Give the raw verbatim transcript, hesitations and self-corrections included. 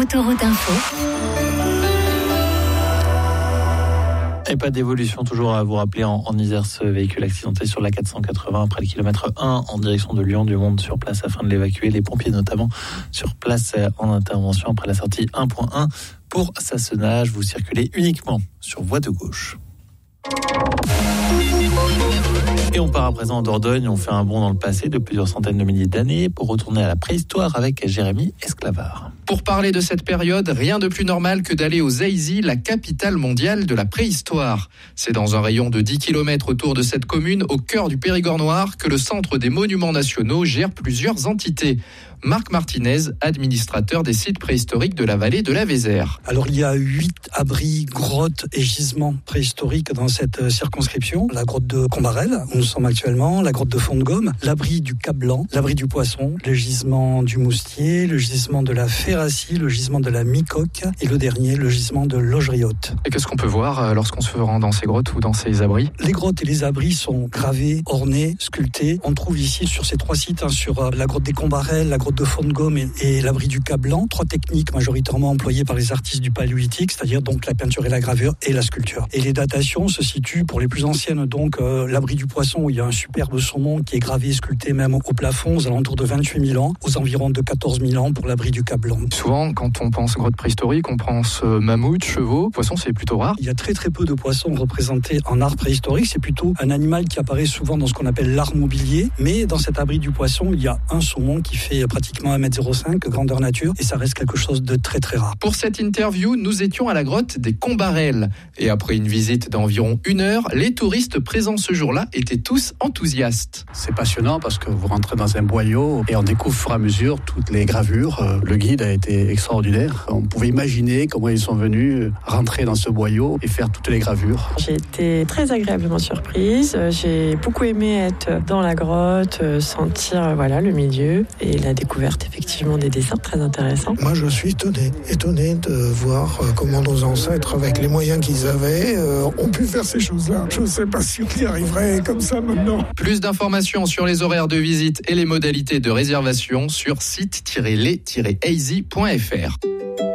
Autoroute Info. Et pas d'évolution toujours à vous rappeler en, en Isère, ce véhicule accidenté sur la quatre cent quatre-vingts après le kilomètre un en direction de Lyon. Du monde sur place afin de l'évacuer. Les pompiers notamment sur place en intervention après la sortie un point un pour Sassenage. Vous circulez uniquement sur voie de gauche. Et on part à présent en Dordogne. On fait un bond dans le passé de plusieurs centaines de milliers d'années pour retourner à la préhistoire avec Jérémy Esclavard. Pour parler de cette période, rien de plus normal que d'aller aux Aisy, la capitale mondiale de la préhistoire. C'est dans un rayon de dix kilomètres autour de cette commune, au cœur du Périgord noir, que le Centre des Monuments Nationaux gère plusieurs entités. Marc Martinez, administrateur des sites préhistoriques de la vallée de la Vézère. Alors il y a huit abris, grottes et gisements préhistoriques dans cette circonscription. La grotte de Combarel, où nous sommes actuellement, la grotte de Font-de-Gomme, l'abri du Cap Blanc, l'abri du Poisson, le gisement du Moustier, le gisement de la Ferracie, le gisement de la Micoque et le dernier, le gisement de Logeriotte. Et qu'est-ce qu'on peut voir lorsqu'on se rend dans ces grottes ou dans ces abris ? Les grottes et les abris sont gravés, ornés, sculptés. On trouve ici sur ces trois sites, hein, sur la grotte des Combarel, la grotte de Font-de-Gomme et, et l'abri du Cap Blanc, trois techniques majoritairement employées par les artistes du Paléolithique, c'est-à-dire donc la peinture et la gravure et la sculpture. Et les datations se situent pour les plus anciennes, donc euh, l'abri du Poisson où il y a un superbe saumon qui est gravé et sculpté même au plafond aux alentours de vingt-huit mille ans, aux environs de quatorze mille ans pour l'abri du Cap Blanc. Souvent, quand on pense grotte préhistorique, on pense euh, mammouth, chevaux, poissons, c'est plutôt rare. Il y a très très peu de poissons représentés en art préhistorique, c'est plutôt un animal qui apparaît souvent dans ce qu'on appelle l'art mobilier, mais dans cet abri du Poisson, il y a un saumon qui fait pratiquement un mètre zéro cinq, grandeur nature, et ça reste quelque chose de très très rare. Pour cette interview, nous étions à la grotte des Combarel. Et après une visite d'environ une heure, les touristes présents ce jour-là étaient tous enthousiastes. C'est passionnant parce que vous rentrez dans un boyau et on découvre au fur et à mesure toutes les gravures. Le guide a été extraordinaire. On pouvait imaginer comment ils sont venus rentrer dans ce boyau et faire toutes les gravures. J'ai été très agréablement surprise. J'ai beaucoup aimé être dans la grotte, sentir voilà, le milieu et la découverte effectivement des dessins très intéressants. Moi je suis étonné, étonné de voir comment nos ancêtres, avec les moyens qu'ils avaient, euh, ont pu faire ces choses-là. Je ne sais pas si on y arriverait comme ça maintenant. Plus d'informations sur les horaires de visite et les modalités de réservation sur site tiret les tiret aisy point f r.